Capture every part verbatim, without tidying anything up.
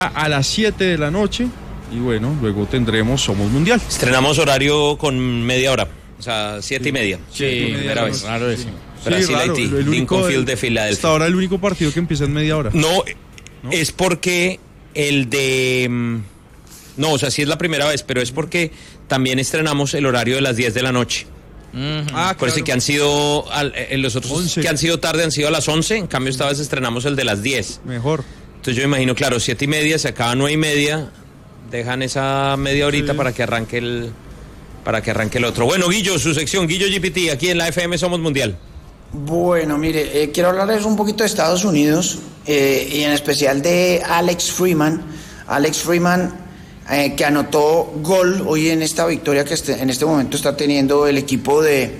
a las siete de la noche y bueno, luego tendremos Somos Mundial. Estrenamos horario con media hora, o sea, siete sí. y media. Sí, sí primera vez. Raro eso. Brasil, sí, raro. Haití, Lincoln Field de Filadelfia. Hasta ahora el único partido que empieza en media hora. No, ¿no? Es porque el de... No, o sea, sí es la primera vez, pero es porque también estrenamos el horario de las diez de la noche. Uh-huh. Ah, por eso que han sido, en los otros once. Que han sido tarde han sido a las once, en cambio esta vez estrenamos el de las diez. Mejor. Entonces yo imagino, claro, siete y media, se acaba nueve y media, dejan esa media horita sí. para que arranque el para que arranque el otro. Bueno, Guillo, su sección, Guillo G P T, aquí en la F M Somos Mundial. Bueno, mire, eh, quiero hablarles un poquito de Estados Unidos eh, y en especial de Alex Freeman. Alex Freeman eh, que anotó gol hoy en esta victoria que este, en este momento está teniendo el equipo de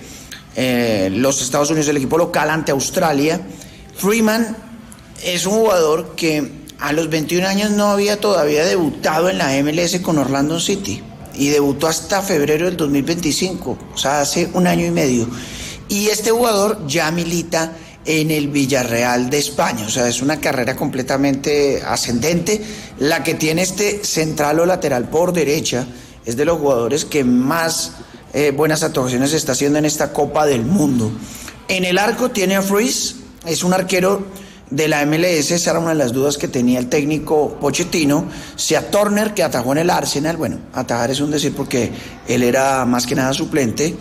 eh, los Estados Unidos, el equipo local ante Australia. Freeman es un jugador que a los veintiún años no había todavía debutado en la M L S con Orlando City y debutó hasta febrero del dos mil veinticinco, o sea, hace un año y medio. Y este jugador ya milita en el Villarreal de España, o sea, es una carrera completamente ascendente. La que tiene este central o lateral por derecha es de los jugadores que más eh, buenas actuaciones está haciendo en esta Copa del Mundo. En el arco tiene a Freeze, es un arquero de la M L S, esa era una de las dudas que tenía el técnico Pochettino. Sea Turner, que atajó en el Arsenal, bueno, atajar es un decir porque él era más que nada suplente,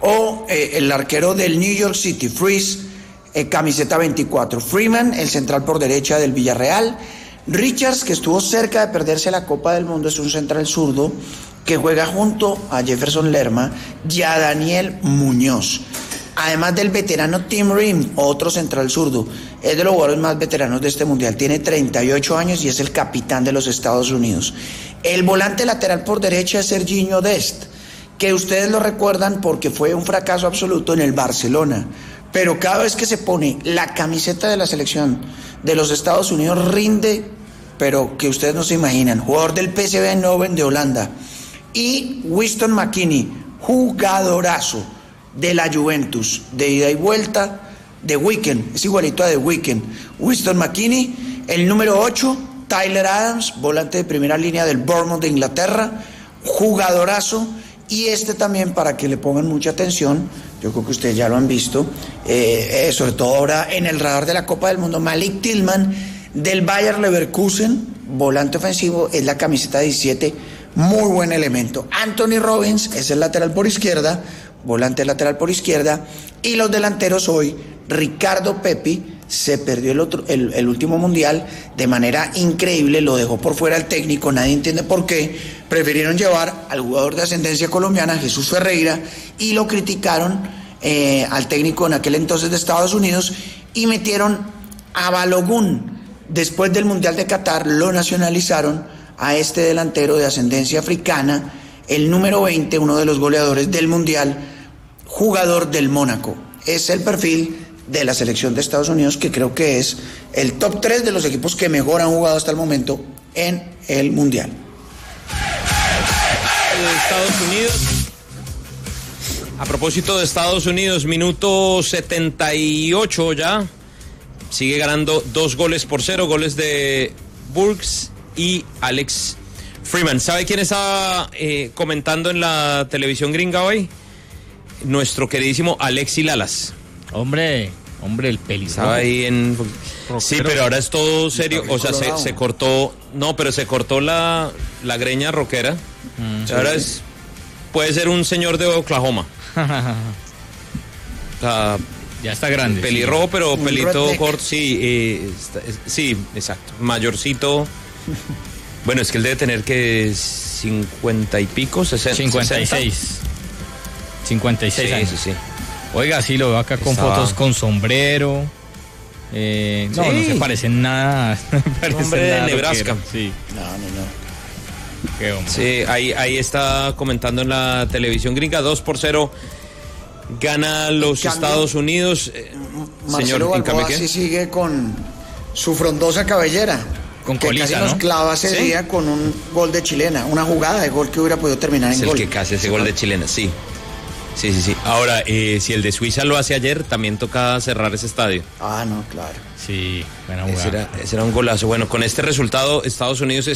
o eh, el arquero del New York City, Freeze, eh, camiseta veinticuatro. Freeman, el central por derecha del Villarreal. Richards, que estuvo cerca de perderse la Copa del Mundo, es un central zurdo que juega junto a Jefferson Lerma y a Daniel Muñoz. Además del veterano Tim Ream, otro central zurdo, es de los jugadores más veteranos de este mundial, tiene treinta y ocho años y es el capitán de los Estados Unidos. El volante lateral por derecha es Serginho Dest, que ustedes lo recuerdan porque fue un fracaso absoluto en el Barcelona, pero cada vez que se pone la camiseta de la selección de los Estados Unidos rinde, pero que ustedes no se imaginan. Jugador del P S V Eindhoven de Holanda. Y Winston McKennie, jugadorazo de la Juventus, de ida y vuelta, de Weekend, es igualito a The Weekend. Winston McKennie, el número ocho, Tyler Adams, volante de primera línea del Bournemouth de Inglaterra, jugadorazo. Y este también, para que le pongan mucha atención, yo creo que ustedes ya lo han visto, eh, eh, sobre todo ahora en el radar de la Copa del Mundo, Malik Tillman del Bayer Leverkusen, volante ofensivo, es la camiseta diecisiete, muy buen elemento. Anthony Robbins es el lateral por izquierda, volante lateral por izquierda, y los delanteros hoy, Ricardo Pepi, se perdió el, otro, el, el último mundial de manera increíble, lo dejó por fuera el técnico, nadie entiende por qué, prefirieron llevar al jugador de ascendencia colombiana, Jesús Ferreira, y lo criticaron eh, al técnico en aquel entonces de Estados Unidos, y metieron a Balogun. Después del Mundial de Qatar lo nacionalizaron a este delantero de ascendencia africana, el número veinte, uno de los goleadores del Mundial, jugador del Mónaco. Es el perfil de la selección de Estados Unidos, que creo que es el top tres de los equipos que mejor han jugado hasta el momento en el Mundial. De Estados Unidos. A propósito de Estados Unidos, minuto setenta y ocho ya. Sigue ganando dos goles por cero, goles de Burks y Alex Freeman. ¿Sabe quién está eh, comentando en la televisión gringa hoy? Nuestro queridísimo Alexi Lalas. Hombre, hombre, el pelirrojo. Estaba ahí en... Rockero. Sí, pero ahora es todo serio. O sea, se, se cortó... No, pero se cortó la, la greña rockera. Mm, o sea, sí, ahora sí. es... Puede ser un señor de Oklahoma. O sea, ya está grande. Pelirrojo, sí. Pero un pelito corto. Sí, eh, está, sí, exacto. Mayorcito. Bueno, es que él debe tener que cincuenta y pico, sesenta. cincuenta y seis. cincuenta y seis sí, años. Sí, sí. Oiga, sí, lo veo acá con Estaba... fotos con sombrero. Eh, no, sí. no se parecen nada. No parecen hombre de nada Nebraska. Sí. No, no, no. Qué hombre. Sí, ahí, ahí está comentando en la televisión gringa, dos por cero gana los cambio, Estados Unidos. Eh, Marcelo señor, Balboa sí sigue con su frondosa cabellera. Con que colita, casi ¿no? nos clava ese ¿Sí? día con un gol de chilena, una jugada de gol que hubiera podido terminar es en el gol. Es el que casi ese gol de chilena, sí. Sí, sí, sí. Ahora, eh, si el de Suiza lo hace ayer, también toca cerrar ese estadio. Ah, no, claro. Sí, buena jugada. Ese era, ese era un golazo. Bueno, con este resultado, Estados Unidos